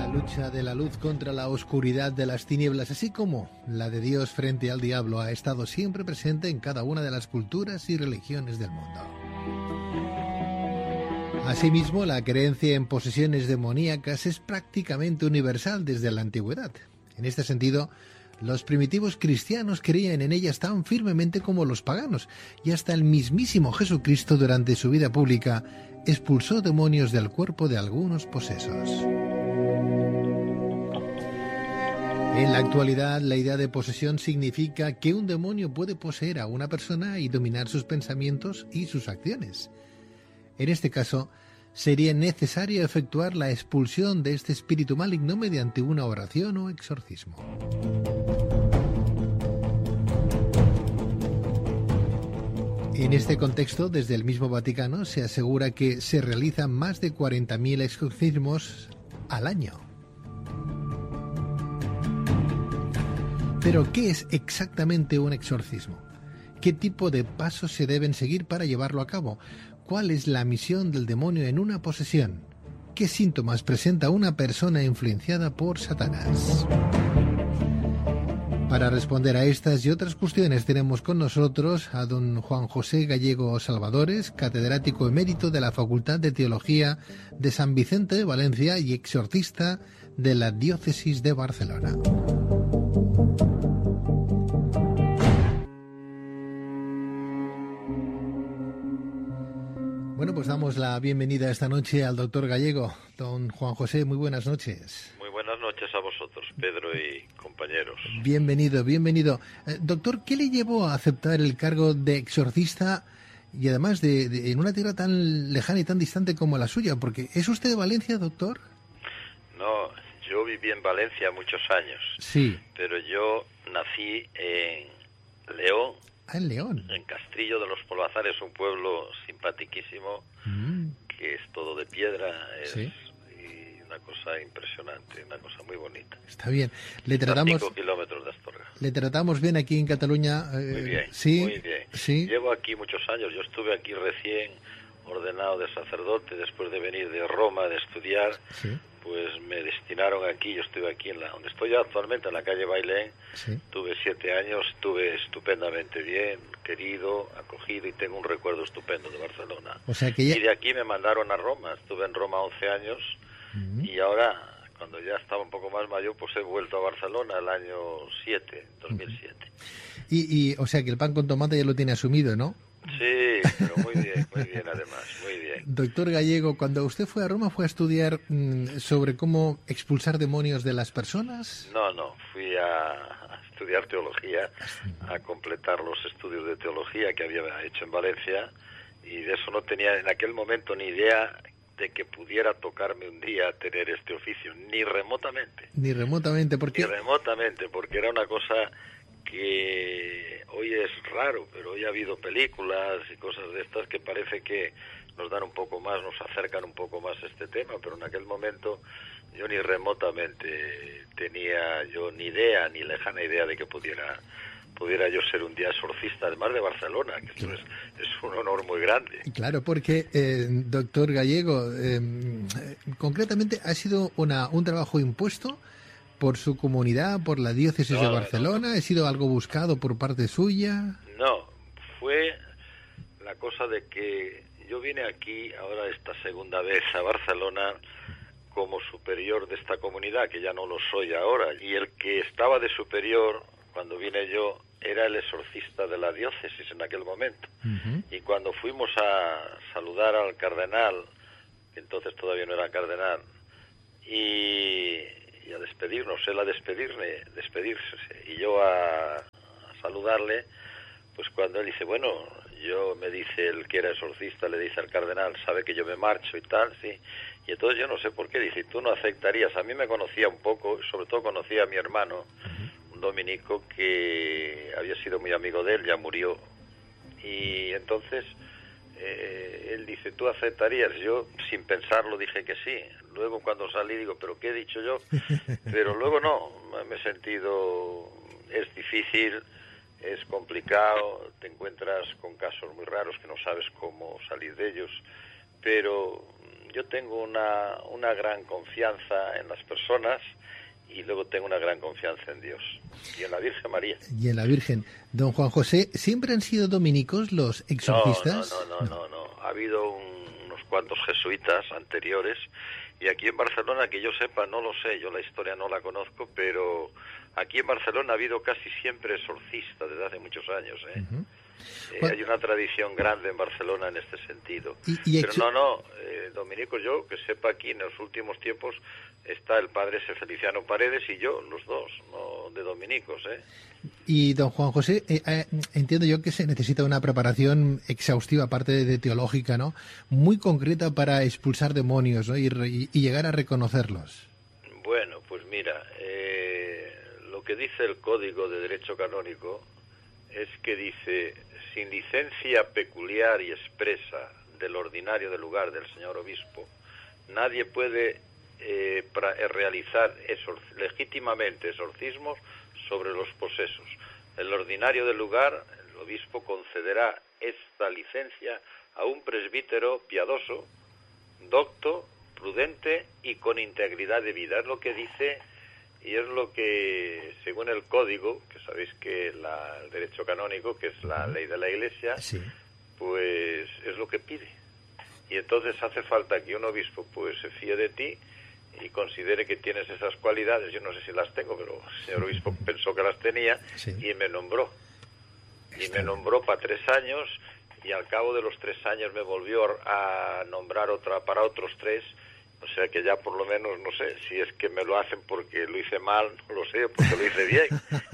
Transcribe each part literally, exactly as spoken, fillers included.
lucha de la luz contra la oscuridad de las tinieblas, así como la de Dios frente al diablo, ha estado siempre presente en cada una de las culturas y religiones del mundo. Asimismo, la creencia en posesiones demoníacas es prácticamente universal desde la antigüedad. En este sentido, los primitivos cristianos creían en ellas tan firmemente como los paganos, y hasta el mismísimo Jesucristo durante su vida pública expulsó demonios del cuerpo de algunos posesos. En la actualidad, la idea de posesión significa que un demonio puede poseer a una persona y dominar sus pensamientos y sus acciones. En este caso, sería necesario efectuar la expulsión de este espíritu maligno mediante una oración o exorcismo. En este contexto, desde el mismo Vaticano se asegura que se realizan más de cuarenta mil exorcismos al año. Pero, ¿qué es exactamente un exorcismo? ¿Qué tipo de pasos se deben seguir para llevarlo a cabo? ¿Cuál es la misión del demonio en una posesión? ¿Qué síntomas presenta una persona influenciada por Satanás? Para responder a estas y otras cuestiones tenemos con nosotros a don Juan José Gallego Salvadores, catedrático emérito de la Facultad de Teología de San Vicente de Valencia y exorcista de la Diócesis de Barcelona. Bueno, pues damos la bienvenida esta noche al doctor Gallego. Don Juan José, muy buenas noches. Muy buenas noches a vosotros, Pedro y compañeros. Bienvenido, bienvenido. Eh, doctor, ¿qué le llevó a aceptar el cargo de exorcista y además de, de en una tierra tan lejana y tan distante como la suya? Porque ¿es usted de Valencia, doctor? No, yo viví en Valencia muchos años. Sí. Pero yo nací en León. Ah, en León. En Castrillo de los Polvazares, un pueblo simpaticísimo, mm. que es todo de piedra, es ¿sí? y una cosa impresionante, una cosa muy bonita. Está bien. Le tratamos. cinco kilómetros de Astorga. Le tratamos bien aquí en Cataluña. Eh, muy bien, sí, muy bien. Sí. Llevo aquí muchos años. Yo estuve aquí recién ordenado de sacerdote después de venir de Roma de estudiar. Sí. Pues me destinaron aquí, yo estuve aquí en la donde estoy actualmente, en la calle Bailén. Sí. Tuve siete años, estuve estupendamente bien, querido, acogido, y tengo un recuerdo estupendo de Barcelona. O sea que ya... Y de aquí me mandaron a Roma, estuve en Roma once años, uh-huh. y ahora, cuando ya estaba un poco más mayor, pues he vuelto a Barcelona el año siete, dos mil siete. Uh-huh. Y, y, o sea que el pan con tomate ya lo tiene asumido, ¿no? Sí, pero muy bien, muy bien además, muy bien. Doctor Gallego, cuando usted fue a Roma, ¿fue a estudiar mmm, sobre cómo expulsar demonios de las personas? No, no, fui a, a estudiar teología, a completar los estudios de teología que había hecho en Valencia, y de eso no tenía en aquel momento ni idea de que pudiera tocarme un día tener este oficio, ni remotamente. Ni remotamente, porque... Ni remotamente, porque era una cosa que hoy es raro, pero hoy ha habido películas y cosas de estas que parece que nos dan un poco más, nos acercan un poco más a este tema, pero en aquel momento yo ni remotamente tenía yo ni idea, ni lejana idea de que pudiera pudiera yo ser un día exorcista, además de Barcelona, que esto es, es un honor muy grande. Claro, porque, eh, doctor Gallego, eh, concretamente ha sido una, un trabajo impuesto por su comunidad, por la diócesis no, de Barcelona. No, no. ¿Ha sido algo buscado por parte suya? No, fue la cosa de que yo vine aquí ahora esta segunda vez a Barcelona como superior de esta comunidad, que ya no lo soy ahora, y el que estaba de superior cuando vine yo era el exorcista de la diócesis en aquel momento. Uh-huh. Y cuando fuimos a saludar al cardenal, que entonces todavía no era cardenal, y y a despedirnos, él a despedirme, despedirse, y yo a, a saludarle, pues cuando él dice, bueno, yo me dice el que era exorcista, le dice al cardenal, sabe que yo me marcho y tal, sí, y entonces yo no sé por qué, dice, tú no aceptarías, a mí me conocía un poco, sobre todo conocía a mi hermano, un dominico que había sido muy amigo de él, ya murió, y entonces... Eh, él dice, ¿tú aceptarías? Yo, sin pensarlo, dije que sí. Luego, cuando salí, digo, ¿pero qué he dicho yo? Pero luego no, me he sentido... Es difícil, es complicado, te encuentras con casos muy raros que no sabes cómo salir de ellos, pero yo tengo una, una gran confianza en las personas y luego tengo una gran confianza en Dios y en la Virgen María. Y en la Virgen. Don Juan José, ¿siempre han sido dominicos los exorcistas? No, no, no, no, no, no. Ha habido un, unos cuantos jesuitas anteriores y aquí en Barcelona, que yo sepa, no lo sé, yo la historia no la conozco, pero aquí en Barcelona ha habido casi siempre exorcistas desde hace muchos años, ¿eh? Uh-huh. Eh, bueno, hay una tradición grande en Barcelona en este sentido. Y, y Pero no, no, eh, dominicos, yo que sepa, aquí en los últimos tiempos está el padre ese Feliciano Paredes y yo, los dos, no de dominicos, ¿eh? Y don Juan José, eh, eh, entiendo yo que se necesita una preparación exhaustiva, aparte de, de teológica, ¿no? Muy concreta para expulsar demonios, ¿no? Y, y, y llegar a reconocerlos. Bueno, pues mira, eh, lo que dice el Código de Derecho Canónico es que dice, sin licencia peculiar y expresa del ordinario del lugar del señor obispo, nadie puede eh, pra, eh, realizar exor legítimamente exorcismos sobre los posesos. El ordinario del lugar, el obispo concederá esta licencia a un presbítero piadoso, docto, prudente y con integridad de vida. Es lo que dice y es lo que, según el Código, que sabéis que la, el derecho canónico, que es la ley de la Iglesia, sí, pues es lo que pide. Y entonces hace falta que un obispo pues se fíe de ti y considere que tienes esas cualidades. Yo no sé si las tengo, pero el señor obispo pensó que las tenía, sí, y me nombró. Y me nombró para tres años y al cabo de los tres años me volvió a nombrar otra para otros tres. O sea que ya por lo menos, no sé, si es que me lo hacen porque lo hice mal, no lo sé, porque lo hice bien,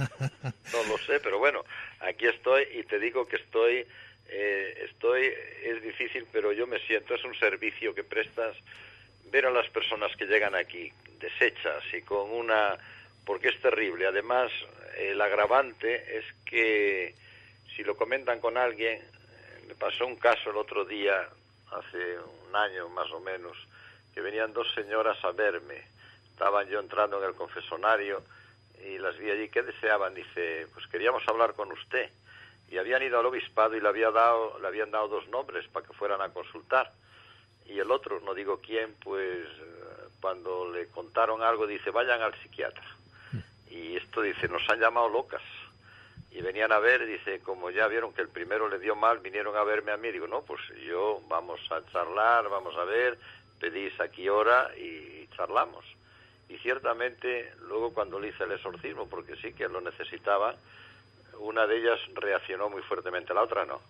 no lo sé, pero bueno, aquí estoy y te digo que estoy, eh, estoy, es difícil, pero yo me siento, es un servicio que prestas, ver a las personas que llegan aquí deshechas y con una, porque es terrible, además el agravante es que si lo comentan con alguien, me pasó un caso el otro día, hace un año más o menos, que venían dos señoras a verme, estaban yo entrando en el confesonario y las vi allí. ¿Qué deseaban? Dice, pues queríamos hablar con usted. Y habían ido al obispado y le, había dado, le habían dado dos nombres para que fueran a consultar. Y el otro, no digo quién, pues cuando le contaron algo, dice, vayan al psiquiatra. Y esto dice, nos han llamado locas. Y venían a ver, dice, como ya vieron que el primero le dio mal, vinieron a verme a mí. Digo, no, pues yo, vamos a charlar, vamos a ver, pedís aquí hora y charlamos. Y ciertamente, luego cuando le hice el exorcismo, porque sí que lo necesitaba, una de ellas reaccionó muy fuertemente, la otra no.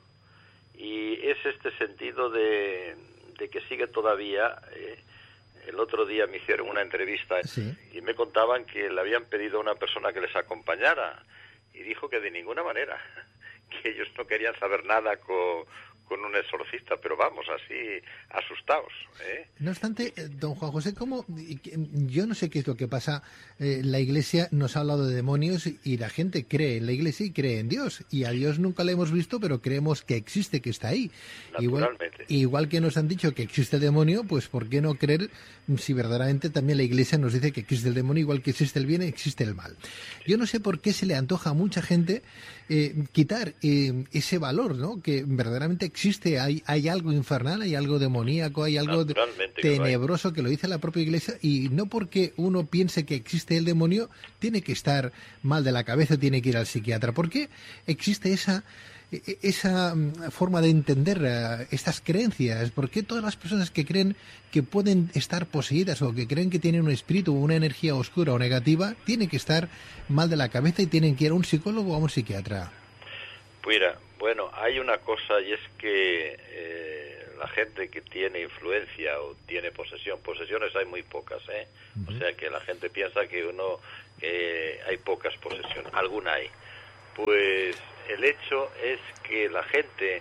Y es este sentido de, de que sigue todavía. Eh, el otro día me hicieron una entrevista, sí, y me contaban que le habían pedido a una persona que les acompañara y dijo que de ninguna manera, que ellos no querían saber nada con, con un exorcista, pero vamos, así asustados, ¿eh? No obstante, don Juan José, ¿cómo? Yo no sé qué es lo que pasa. Eh, la Iglesia nos ha hablado de demonios y la gente cree en la Iglesia y cree en Dios. Y a Dios nunca le hemos visto, pero creemos que existe, que está ahí. Igual, igual que nos han dicho que existe el demonio, pues ¿por qué no creer si verdaderamente también la Iglesia nos dice que existe el demonio, igual que existe el bien, existe el mal? Yo no sé por qué se le antoja a mucha gente eh, quitar eh, ese valor, ¿no? Que verdaderamente existe, hay, hay algo infernal, hay algo demoníaco, hay algo de, tenebroso que lo dice la propia Iglesia, y no porque uno piense que existe el demonio tiene que estar mal de la cabeza, tiene que ir al psiquiatra. ¿Por qué existe esa esa forma de entender uh, estas creencias? ¿Por qué todas las personas que creen que pueden estar poseídas o que creen que tienen un espíritu o una energía oscura o negativa tienen que estar mal de la cabeza y tienen que ir a un psicólogo o a un psiquiatra? Mira, bueno, hay una cosa y es que eh, la gente que tiene influencia o tiene posesión, posesiones hay muy pocas, ¿eh? Uh-huh. O sea que la gente piensa que uno eh, hay pocas posesiones, alguna hay. Pues el hecho es que la gente,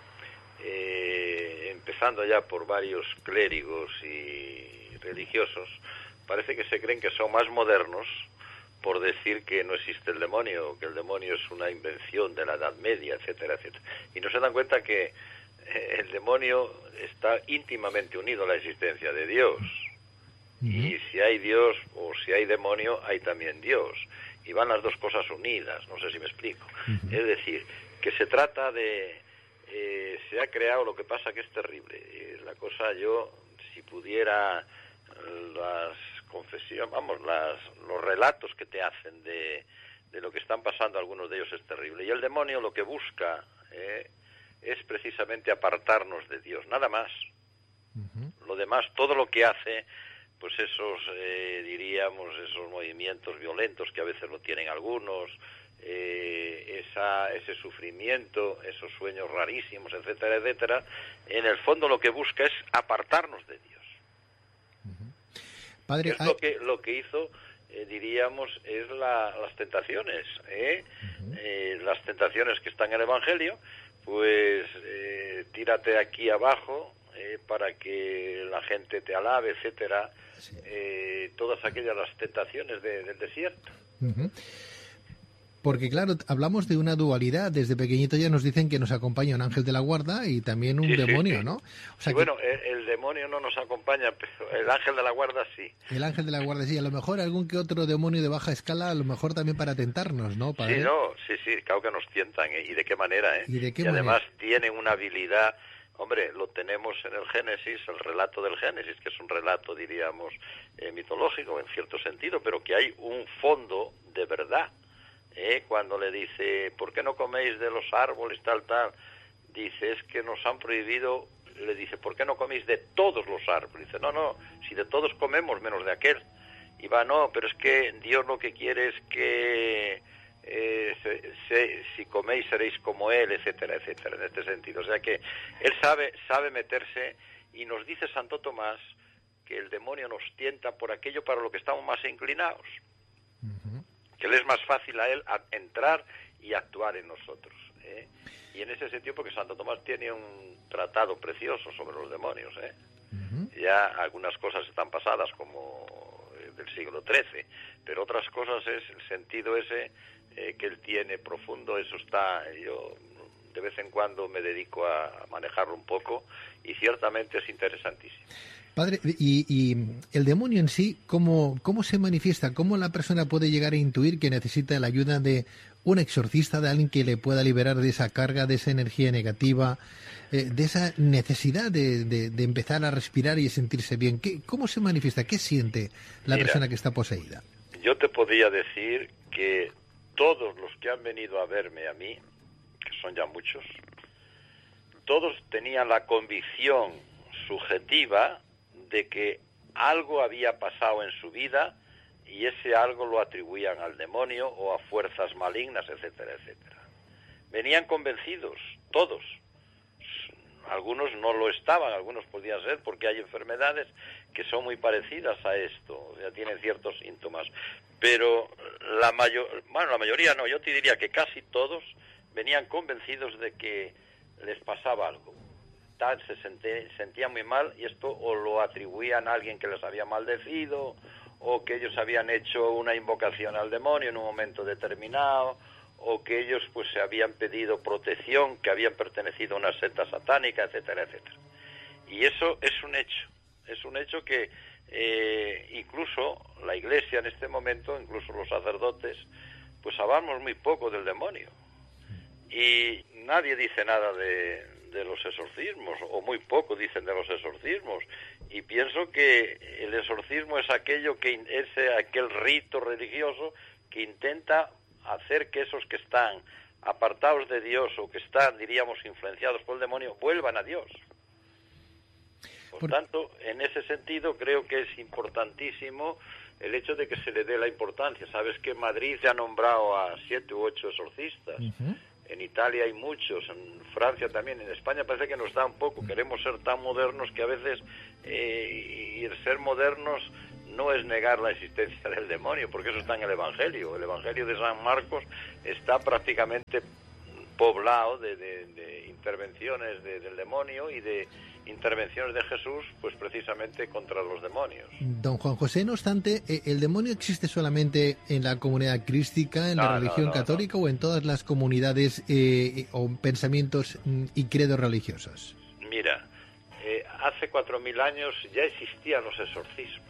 eh, empezando ya por varios clérigos y religiosos, parece que se creen que son más modernos por decir que no existe el demonio, que el demonio es una invención de la Edad Media, etcétera, etcétera. Y no se dan cuenta que eh, el demonio está íntimamente unido a la existencia de Dios. Uh-huh. Y si hay Dios o si hay demonio, hay también Dios. Y van las dos cosas unidas, no sé si me explico. Uh-huh. Es decir, que se trata de... Eh, se ha creado, lo que pasa que es terrible. Eh, la cosa, yo si pudiera las confesiones, vamos, las, los relatos que te hacen de, de lo que están pasando algunos de ellos es terrible. Y el demonio lo que busca eh, es precisamente apartarnos de Dios, nada más. Uh-huh. Lo demás, todo lo que hace, pues esos, eh, diríamos, esos movimientos violentos que a veces lo tienen algunos, eh, esa, ese sufrimiento, esos sueños rarísimos, etcétera, etcétera, en el fondo lo que busca es apartarnos de Dios. Uh-huh. Padre, es hay... lo que lo que hizo, eh, diríamos, es la, las tentaciones, ¿eh? Uh-huh. Eh, las tentaciones que están en el Evangelio, pues eh, tírate aquí abajo, Eh, para que la gente te alabe, etcétera, sí. eh, todas aquellas las tentaciones de, del desierto. Uh-huh. Porque claro, hablamos de una dualidad. Desde pequeñito ya nos dicen que nos acompaña un ángel de la guarda y también un sí, demonio, sí, sí. ¿no? O sea sí, que... Bueno, el, el demonio no nos acompaña, pero el ángel de la guarda sí. El ángel de la guarda sí. A lo mejor algún que otro demonio de baja escala, a lo mejor también para tentarnos, ¿no, padre? Sí, no, sí, sí, claro que nos tientan, ¿eh? ¿Y de qué manera, eh? Y, de qué y manera? Además tienen una habilidad. Hombre, lo tenemos en el Génesis, el relato del Génesis, que es un relato, diríamos, eh, mitológico en cierto sentido, pero que hay un fondo de verdad. ¿eh? Cuando le dice, ¿por qué no coméis de los árboles, tal, tal? Dice, es que nos han prohibido, le dice, ¿por qué no coméis de todos los árboles? Dice, no, no, si de todos comemos, menos de aquel. Y va, no, pero es que Dios lo que quiere es que... Eh, se, se, si coméis seréis como él, etcétera, etcétera, en este sentido. O sea que él sabe sabe meterse, y nos dice Santo Tomás que el demonio nos tienta por aquello para lo que estamos más inclinados, uh-huh. que le es más fácil a él a entrar y actuar en nosotros, ¿eh? Y en ese sentido, porque Santo Tomás tiene un tratado precioso sobre los demonios, ¿eh? Uh-huh. Ya algunas cosas están pasadas, como del siglo trece, pero otras cosas es el sentido ese eh, que él tiene profundo. Eso está, yo de vez en cuando me dedico a manejarlo un poco, y ciertamente es interesantísimo. Padre, y, y el demonio en sí, ¿cómo, ¿cómo se manifiesta? ¿Cómo la persona puede llegar a intuir que necesita la ayuda de un exorcista, de alguien que le pueda liberar de esa carga, de esa energía negativa, eh, de esa necesidad de, de, de empezar a respirar y sentirse bien? ¿Qué, ¿Cómo se manifiesta? ¿Qué siente la Mira, persona que está poseída? Yo te podría decir que todos los que han venido a verme a mí, que son ya muchos, todos tenían la convicción subjetiva de que algo había pasado en su vida, y ese algo lo atribuían al demonio o a fuerzas malignas, etcétera, etcétera. Venían convencidos, todos. Algunos no lo estaban, algunos podían ser, porque hay enfermedades que son muy parecidas a esto, o sea, tienen ciertos síntomas. Pero la mayor, bueno, la mayoría no, yo te diría que casi todos venían convencidos de que les pasaba algo. Tal, se senté, sentían muy mal, y esto o lo atribuían a alguien que les había maldecido, o que ellos habían hecho una invocación al demonio en un momento determinado, o que ellos pues se habían pedido protección, que habían pertenecido a una secta satánica, etcétera, etcétera. Y eso es un hecho, es un hecho que eh, incluso la Iglesia en este momento, incluso los sacerdotes, pues hablamos muy poco del demonio. Y nadie dice nada de, de los exorcismos, o muy poco dicen de los exorcismos. Y pienso que el exorcismo es aquello que es aquel rito religioso que intenta hacer que esos que están apartados de Dios, o que están, diríamos, influenciados por el demonio, vuelvan a Dios. Por, por tanto, en ese sentido creo que es importantísimo el hecho de que se le dé la importancia. Sabes que Madrid se ha nombrado a siete u ocho exorcistas. Uh-huh. En Italia hay muchos, en Francia también, en España parece que nos da un poco. Queremos ser tan modernos que a veces, eh, y el ser modernos no es negar la existencia del demonio, porque eso está en el Evangelio. El Evangelio de San Marcos está prácticamente poblado de, de, de intervenciones de, del demonio y de intervenciones de Jesús, pues precisamente contra los demonios. Don Juan José, no obstante, ¿el demonio existe solamente en la comunidad crística, en no, la religión no, no, católica, no. o en todas las comunidades eh, o pensamientos y credos religiosos? Mira, eh, hace cuatro mil años ya existían los exorcismos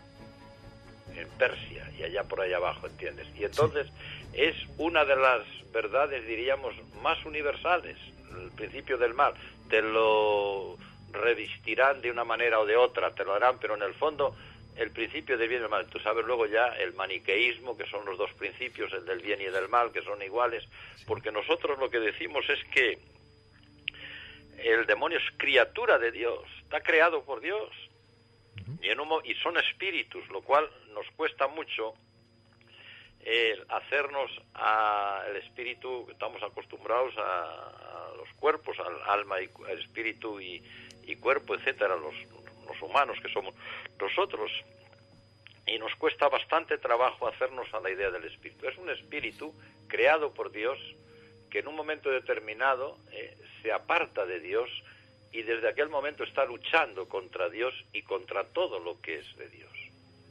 en Persia y allá por allá abajo, ¿entiendes? Y entonces sí. es una de las verdades, diríamos, más universales, el principio del mal. Te lo revestirán de una manera o de otra, te lo harán, pero en el fondo el principio del bien y del mal. Tú sabes luego ya el maniqueísmo, que son los dos principios, el del bien y del mal, que son iguales, porque nosotros lo que decimos es que el demonio es criatura de Dios, está creado por Dios, y, en un, y son espíritus, lo cual nos cuesta mucho el hacernos al espíritu, estamos acostumbrados a, a los cuerpos, al alma y al espíritu y, y cuerpo, etcétera, los, los humanos que somos nosotros, y nos cuesta bastante trabajo hacernos a la idea del espíritu. Es un espíritu creado por Dios que en un momento determinado eh, se aparta de Dios y desde aquel momento está luchando contra Dios y contra todo lo que es de Dios.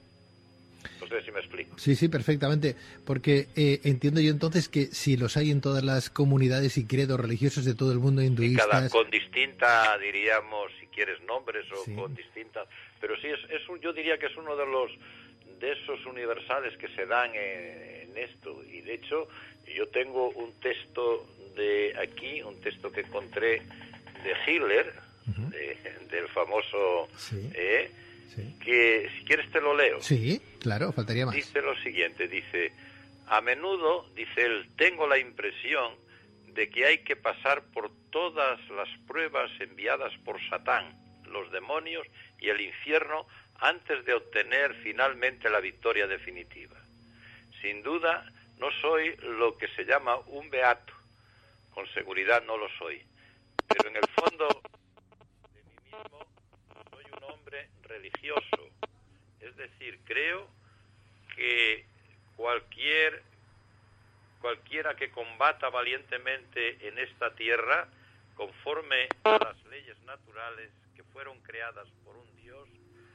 No sé si me explico. Sí, sí, perfectamente, porque eh, entiendo yo entonces que si los hay en todas las comunidades y credos religiosos de todo el mundo, hinduistas... Y cada, con distinta, diríamos, si quieres nombres o sí. con distintas... Pero sí, es, es un, yo diría que es uno de los de esos universales que se dan en, en esto. Y de hecho, yo tengo un texto de aquí, un texto que encontré de Hitler, uh-huh. de, del famoso... Sí. Eh, Sí. que si quieres te lo leo. Sí, claro, faltaría más. Dice lo siguiente, dice, a menudo, dice él, tengo la impresión de que hay que pasar por todas las pruebas enviadas por Satán, los demonios y el infierno antes de obtener finalmente la victoria definitiva. Sin duda, no soy lo que se llama un beato, con seguridad no lo soy, pero en el fondo de mí mismo soy un hombre religioso, es decir, creo que cualquier cualquiera que combata valientemente en esta tierra conforme a las leyes naturales que fueron creadas por un Dios,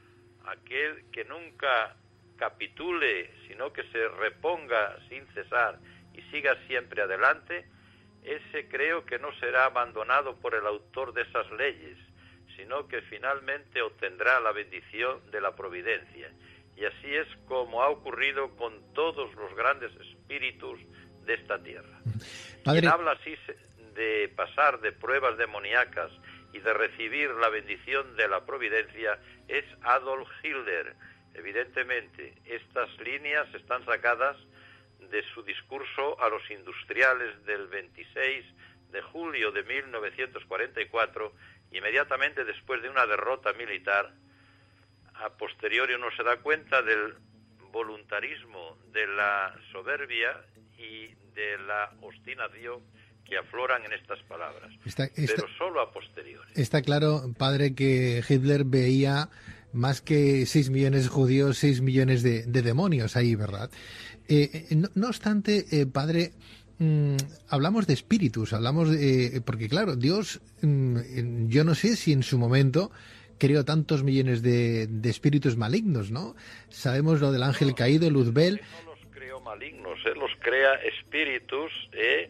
aquel que nunca capitule, sino que se reponga sin cesar y siga siempre adelante, ese creo que no será abandonado por el autor de esas leyes, sino que finalmente obtendrá la bendición de la providencia. Y así es como ha ocurrido con todos los grandes espíritus de esta tierra. Padre... Quien habla así de pasar de pruebas demoníacas y de recibir la bendición de la providencia es Adolf Hitler. Evidentemente, estas líneas están sacadas de su discurso a los industriales del veintiséis de julio de mil novecientos cuarenta y cuatro, inmediatamente después de una derrota militar. A posteriori uno se da cuenta del voluntarismo, de la soberbia y de la obstinación que afloran en estas palabras, está, está, pero solo a posteriori. Está claro, padre, que Hitler veía más que seis millones de judíos, seis millones de, de demonios ahí, ¿verdad? Eh, no, no obstante, eh, padre... Mm, hablamos de espíritus, hablamos de, eh, porque claro, Dios, mm, yo no sé si en su momento creó tantos millones de, de espíritus malignos, ¿no? Sabemos lo del ángel no, caído, Luzbel. No los creó malignos, él los crea espíritus eh,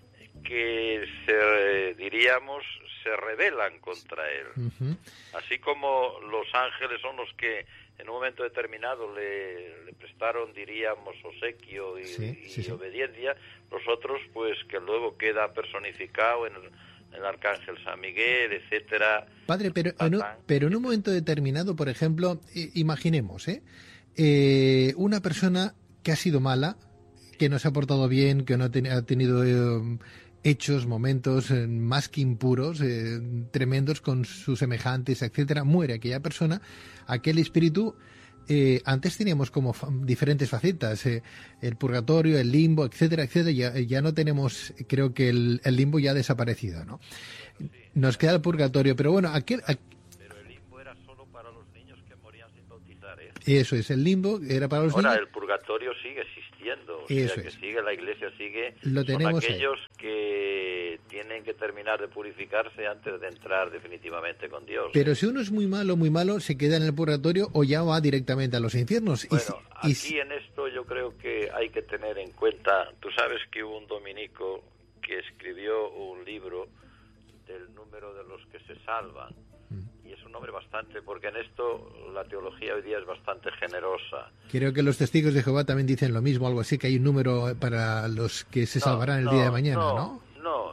que se, eh, diríamos, se rebelan contra él. Uh-huh. Así como los ángeles son los que en un momento determinado le, le prestaron, diríamos, obsequio y, sí, sí, y sí. obediencia, nosotros, pues, que luego queda personificado en el, en el arcángel San Miguel, etcétera. Padre, pero en, un, pero en un momento determinado, por ejemplo, eh, imaginemos, ¿eh? Eh, una persona que ha sido mala, que no se ha portado bien, que no ha, ten, ha tenido eh, hechos, momentos eh, más que impuros, eh, tremendos con sus semejantes, etcétera, muere aquella persona, aquel espíritu. Eh, antes teníamos como fa- diferentes facetas, eh, el purgatorio, el limbo, etcétera, etcétera. Ya, ya no tenemos, creo que el, el limbo ya ha desaparecido, ¿no? Nos queda el purgatorio, pero bueno, aquel... aqu- pero el limbo era solo para los niños que morían sin bautizar, ¿eh? Eso es, el limbo era para los Ahora, niños. el purgatorio sigue existiendo, o Eso sea, que es. sigue, la iglesia sigue. Lo tenemos Son aquellos ahí. que tienen que terminar de purificarse antes de entrar definitivamente con Dios. Pero si uno es muy malo, muy malo, se queda en el purgatorio o ya va directamente a los infiernos. Bueno, y, aquí y... en esto yo creo que hay que tener en cuenta, tú sabes que hubo un dominico que escribió un libro del número de los que se salvan, mm. y es un nombre bastante, porque en esto la teología hoy día es bastante generosa. Creo que los testigos de Jehová también dicen lo mismo, algo así, que hay un número para los que se no, salvarán el no, día de mañana, no, ¿no? No, yo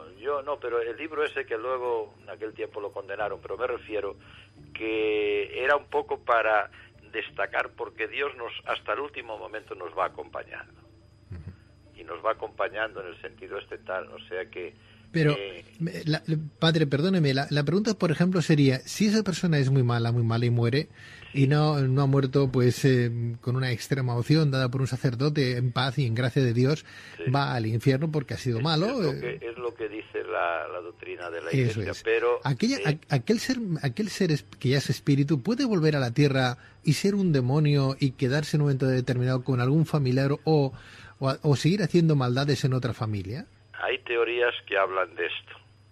no, pero el libro ese que luego en aquel tiempo lo condenaron, pero me refiero que era un poco para destacar, porque Dios nos hasta el último momento nos va acompañando. Uh-huh. Y nos va acompañando en el sentido este tal, o sea que... Pero, eh, la, padre, perdóneme, la, la pregunta, por ejemplo, sería, si esa persona es muy mala, muy mala y muere, sí. y no, no ha muerto pues eh, con una extrema opción dada por un sacerdote en paz y en gracia de Dios, sí. va al infierno porque ha sido es, malo. Es lo que, es lo que dice la, la doctrina de la Iglesia, Eso es. pero... Aquella, eh, a, aquel ser, aquel ser que ya es espíritu, ¿puede volver a la tierra y ser un demonio y quedarse en un momento determinado con algún familiar o, o, o seguir haciendo maldades en otra familia? Hay teorías que hablan de esto.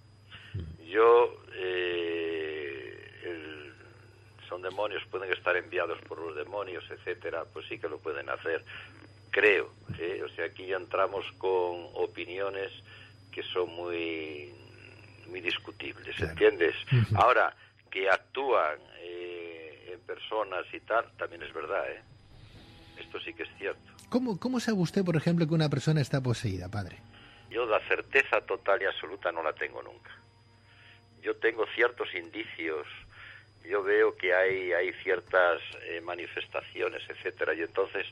Yo, eh, el, son demonios, pueden estar enviados por los demonios, etcétera, pues sí que lo pueden hacer, creo. ¿eh? O sea, aquí ya entramos con opiniones que son muy, muy discutibles, claro. ¿entiendes? Uh-huh. Ahora, que actúan eh, en personas y tal, también es verdad, ¿eh? Esto sí que es cierto. ¿Cómo, cómo sabe usted, por ejemplo, que una persona está poseída, padre? Yo la certeza total y absoluta no la tengo nunca. Yo tengo ciertos indicios, yo veo que hay, hay ciertas eh, manifestaciones, etcétera, y entonces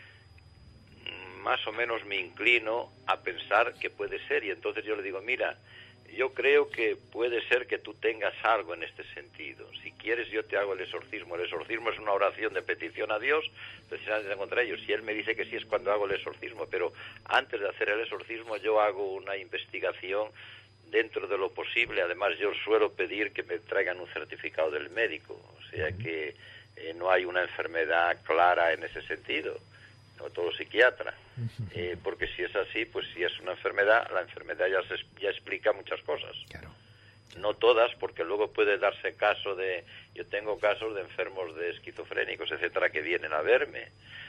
más o menos me inclino a pensar que puede ser, y entonces yo le digo, mira, yo creo que puede ser que tú tengas algo en este sentido. Si quieres, yo te hago el exorcismo. El exorcismo es una oración de petición a Dios, precisamente contra ellos. Si Él me dice que sí, es cuando hago el exorcismo. Pero antes de hacer el exorcismo, yo hago una investigación dentro de lo posible. Además, yo suelo pedir que me traigan un certificado del médico. O sea que eh, no hay una enfermedad clara en ese sentido. No todo psiquiatra, eh, porque si es así, pues si es una enfermedad, la enfermedad ya, se, ya explica muchas cosas. Claro. No todas, porque luego puede darse caso de... Yo tengo casos de enfermos de esquizofrénicos, etcétera, que vienen a verme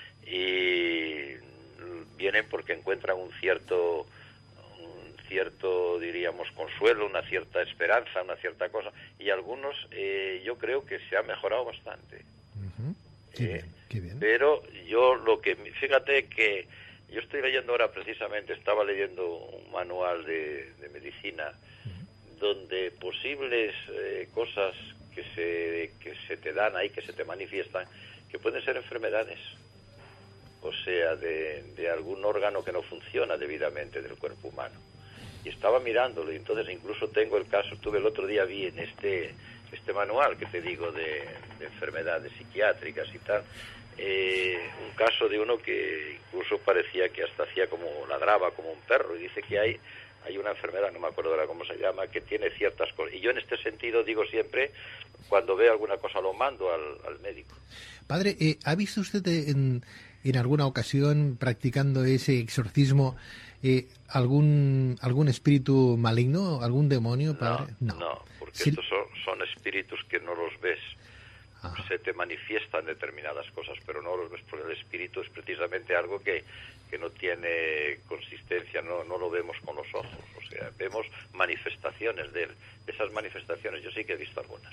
y vienen porque encuentran un cierto, un cierto, diríamos, consuelo, una cierta esperanza, una cierta cosa, y algunos eh, yo creo que se ha mejorado bastante. Uh-huh. Qué eh, bien, qué bien. Pero yo lo que... Fíjate que yo estoy leyendo ahora precisamente, estaba leyendo un manual de, de medicina, uh-huh. donde posibles eh, cosas que se, que se te dan ahí, que se te manifiestan, que pueden ser enfermedades, o sea, de, de algún órgano que no funciona debidamente del cuerpo humano. Y estaba mirándolo, y entonces incluso tengo el caso, tuve el otro día, vi en este... este manual que te digo de, de enfermedades psiquiátricas y tal, eh, un caso de uno que incluso parecía que hasta hacía como, ladraba como un perro, y dice que hay hay una enfermedad, no me acuerdo ahora cómo se llama, que tiene ciertas cosas, y yo en este sentido digo siempre, cuando veo alguna cosa lo mando al, al médico. Padre, eh, ¿ha visto usted en, en alguna ocasión practicando ese exorcismo eh, algún algún espíritu maligno, algún demonio, padre? No, no, no porque sí. estos son, son espíritus que no los ves. Ajá. Se te manifiestan determinadas cosas, pero no los ves, porque el espíritu es precisamente algo que, que no tiene consistencia, no, no lo vemos con los ojos, o sea, vemos manifestaciones de él. De esas manifestaciones yo sí que he visto algunas.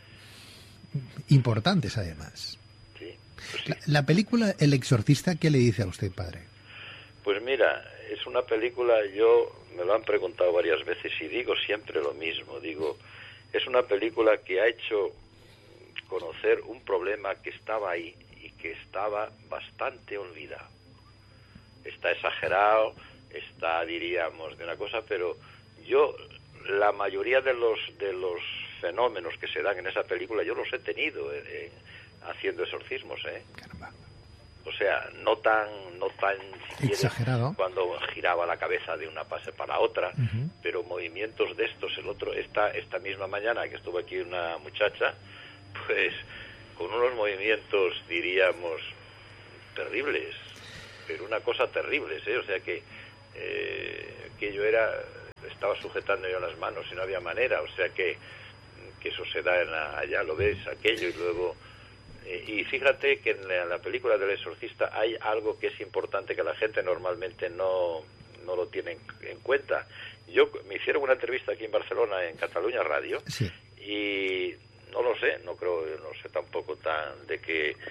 Importantes, además. Sí, pues sí. La, la película El Exorcista, ¿qué le dice a usted, padre? Pues mira, es una película, yo me lo han preguntado varias veces y digo siempre lo mismo, digo, es una película que ha hecho conocer un problema que estaba ahí y que estaba bastante olvidado. Está exagerado, está, diríamos, de una cosa, pero yo, la mayoría de los de los fenómenos que se dan en esa película, yo los he tenido eh, eh, haciendo exorcismos, ¿eh? Caramba. O sea, no tan, no tan si exagerado, cuando giraba la cabeza de una fase para otra, uh-huh. pero movimientos de estos, el otro, esta, esta misma mañana que estuvo aquí una muchacha, pues con unos movimientos, diríamos, terribles, pero una cosa terrible, ¿eh? O sea que, eh, que yo era, estaba sujetando yo las manos y no había manera, o sea que, que eso se da en la, allá, lo ves, aquello, y luego... Eh, y fíjate que en la, en la película del exorcista hay algo que es importante que la gente normalmente no, no lo tiene en, en cuenta. Yo me hicieron una entrevista aquí en Barcelona, en Cataluña Radio, sí. y no lo sé, no creo, no sé tampoco tan de que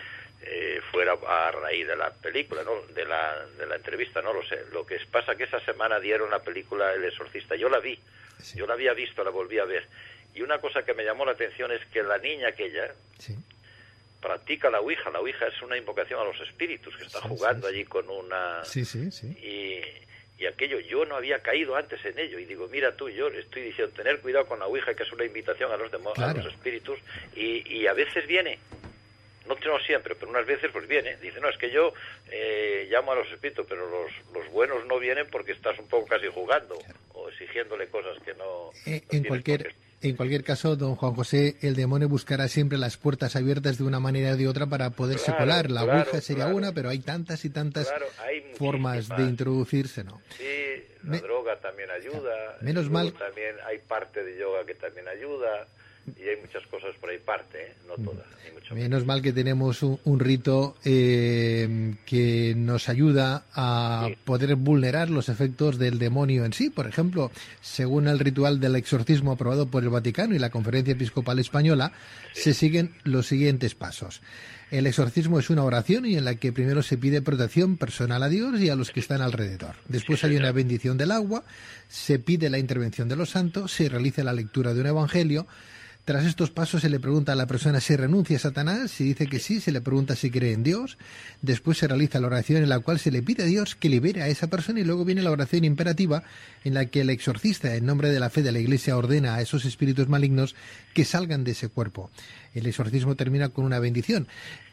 eh, fuera a raíz de la película, ¿no? De la, de la entrevista, no lo sé. Lo que pasa que esa semana dieron la película El Exorcista. Yo la vi, sí. Yo la había visto, la volví a ver. Y una cosa que me llamó la atención es que la niña aquella sí. practica la Ouija. La Ouija es una invocación a los espíritus, que está sí, jugando sí, allí sí. con una... Sí, sí, sí. Y, y aquello, yo no había caído antes en ello. Y digo, mira tú, yo estoy diciendo, tener cuidado con la Ouija, que es una invitación a los demonios, claro. a los espíritus. Y, y a veces viene... No, no siempre, pero unas veces pues viene. Dice, no, es que yo eh, llamo a los espíritus, pero los, los buenos no vienen porque estás un poco casi jugando claro. o exigiéndole cosas que no... Eh, no en cualquier en cualquier caso, don Juan José, el demonio buscará siempre las puertas abiertas de una manera o de otra para poderse claro, colar. La claro, Ouija sería claro. una, pero hay tantas y tantas claro, hay formas de introducirse, ¿no? Sí, la Me... droga también ayuda. Menos mal. También hay parte de yoga que también ayuda. Y hay muchas cosas por ahí parte, ¿eh? No todas. Ni mucho menos. Menos mal que tenemos un, un rito eh, que nos ayuda a sí. poder vulnerar los efectos del demonio en sí. Por ejemplo, según el ritual del exorcismo aprobado por el Vaticano y la Conferencia Episcopal Española, sí. se siguen los siguientes pasos. El exorcismo es una oración y en la que primero se pide protección personal a Dios y a los que están alrededor. Después sí, hay una bendición del agua, se pide la intervención de los santos, se realiza la lectura de un evangelio. Tras estos pasos se le pregunta a la persona si renuncia a Satanás, si dice que sí, se le pregunta si cree en Dios. Después se realiza la oración en la cual se le pide a Dios que libere a esa persona y luego viene la oración imperativa en la que el exorcista, en nombre de la fe de la Iglesia, ordena a esos espíritus malignos que salgan de ese cuerpo. El exorcismo termina con una bendición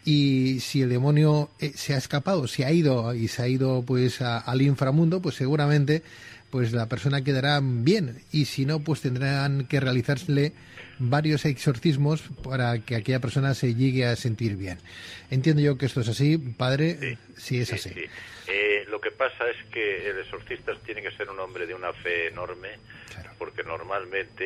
y si el demonio eh, se ha escapado, se ha ido y se ha ido pues a, al inframundo, pues seguramente pues la persona quedará bien y si no, pues tendrán que realizársele varios exorcismos para que aquella persona se llegue a sentir bien. Entiendo yo que esto es así, padre, sí, sí es sí, así. Sí. Eh, lo que pasa es que el exorcista tiene que ser un hombre de una fe enorme, claro. porque normalmente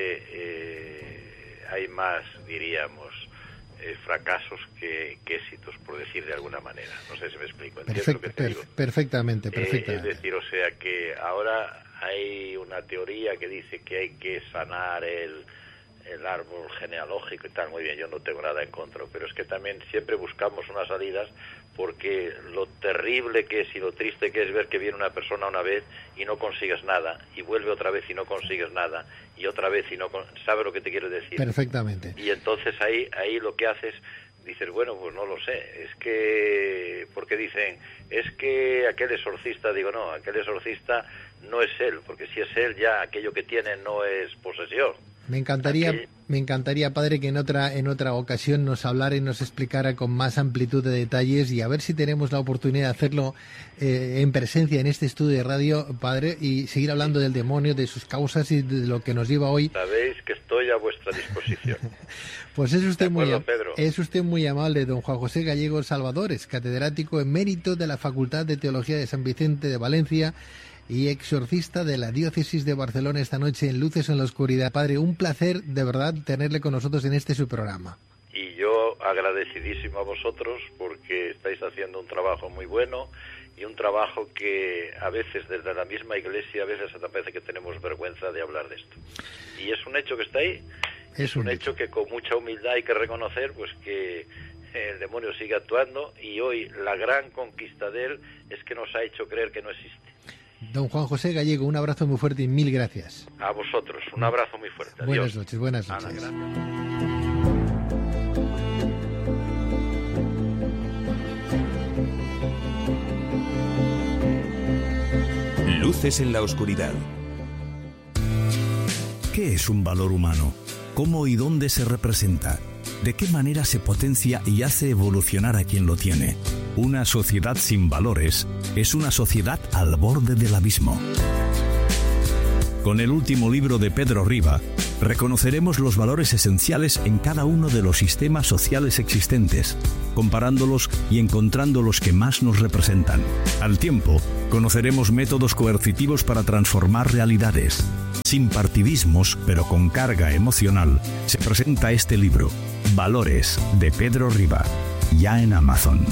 eh, hay más, diríamos, eh, fracasos que, que éxitos, por decir de alguna manera. No sé si me explico. Perfect, lo que te per, digo? Perfectamente, perfectamente. Eh, es decir, o sea que ahora hay una teoría que dice que hay que sanar el... el árbol genealógico y tal, muy bien, yo no tengo nada en contra, pero es que también siempre buscamos unas salidas porque lo terrible que es y lo triste que es ver que viene una persona una vez y no consigues nada, y vuelve otra vez y no consigues nada, y otra vez y no... ¿Sabes lo que te quiero decir? Perfectamente. Y entonces ahí, ahí lo que haces, dices, bueno, pues no lo sé, es que... porque dicen, es que aquel exorcista, digo, no, aquel exorcista no es él, porque si es él ya aquello que tiene no es posesión. Me encantaría, Aquel... me encantaría, padre, que en otra en otra ocasión nos hablara y nos explicara con más amplitud de detalles y a ver si tenemos la oportunidad de hacerlo eh, en presencia en este estudio de radio, padre, y seguir hablando del demonio, de sus causas y de lo que nos lleva hoy. Sabéis que estoy a vuestra disposición. Pues es usted, acuerdo, muy, Pedro. es usted muy amable, don Juan José Gallego Salvadores, catedrático emérito de la Facultad de Teología de San Vicente de Valencia y exorcista de la Diócesis de Barcelona esta noche en Luces en la Oscuridad. Padre, un placer de verdad tenerle con nosotros en este su programa. Y yo agradecidísimo a vosotros porque estáis haciendo un trabajo muy bueno y un trabajo que a veces desde la misma Iglesia a veces se te parece que tenemos vergüenza de hablar de esto. Y es un hecho que está ahí, es, es un, un hecho. hecho que con mucha humildad hay que reconocer pues que el demonio sigue actuando y hoy la gran conquista de él es que nos ha hecho creer que no existe. Don Juan José Gallego, un abrazo muy fuerte y mil gracias. A vosotros, un abrazo muy fuerte. Adiós. Buenas noches, buenas noches. Ana, Luces en la oscuridad. ¿Qué es un valor humano? ¿Cómo y dónde se representa? ¿De qué manera se potencia y hace evolucionar a quien lo tiene? Una sociedad sin valores es una sociedad al borde del abismo. Con el último libro de Pedro Riba, reconoceremos los valores esenciales en cada uno de los sistemas sociales existentes, comparándolos y encontrando los que más nos representan. Al tiempo, conoceremos métodos coercitivos para transformar realidades. Sin partidismos, pero con carga emocional, se presenta este libro, Valores, de Pedro Riba, ya en Amazon.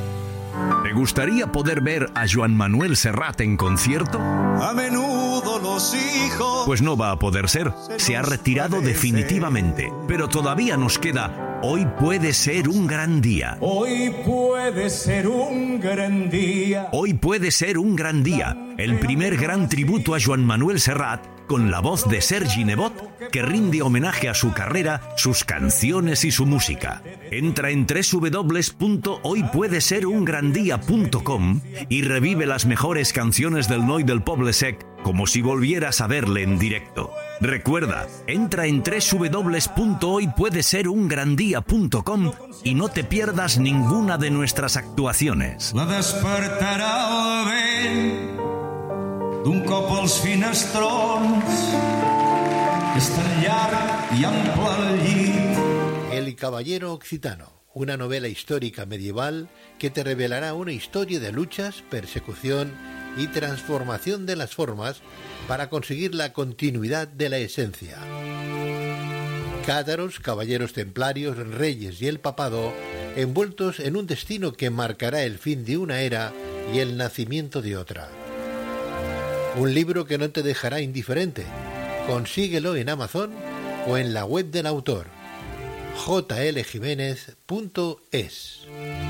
¿Te gustaría poder ver a Joan Manuel Serrat en concierto? A menudo los los hijos. Pues no va a poder ser, se ha retirado definitivamente. Pero todavía nos queda Hoy puede ser un gran día. Hoy puede ser un gran día. Hoy puede ser un gran día. El primer gran tributo a Joan Manuel Serrat, con la voz de Sergi Nebot, que rinde homenaje a su carrera, sus canciones y su música. Entra en doble u doble u doble u punto hoy puede ser un gran día punto com y revive las mejores canciones del Noi del Poble Sec como si volvieras a verle en directo. Recuerda, entra en doble u doble u doble u punto hoy puede ser un gran día punto com y no te pierdas ninguna de nuestras actuaciones. La despertarà el vent d'un cop als finestrons, és tan llarg i ample el llit. El Caballero Occitano, una novela histórica medieval que te revelará una historia de luchas, persecución y transformación de las formas para conseguir la continuidad de la esencia. Cátaros, caballeros templarios, reyes y el papado, envueltos en un destino que marcará el fin de una era y el nacimiento de otra. Un libro que no te dejará indiferente. Consíguelo en Amazon o en la web del autor, j l jiménez punto es.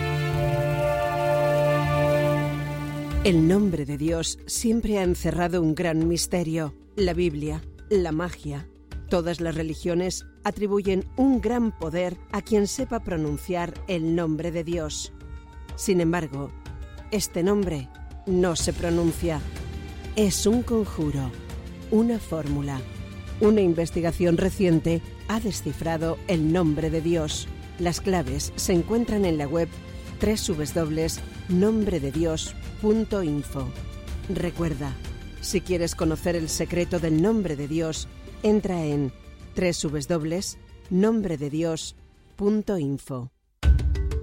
El nombre de Dios siempre ha encerrado un gran misterio. La Biblia, la magia, todas las religiones atribuyen un gran poder a quien sepa pronunciar el nombre de Dios. Sin embargo, este nombre no se pronuncia. Es un conjuro, una fórmula. Una investigación reciente ha descifrado el nombre de Dios. Las claves se encuentran en la web doble u doble u doble u punto nombre de dios punto info. Recuerda, si quieres conocer el secreto del nombre de Dios, entra en doble u doble u doble u punto nombre de dios punto info.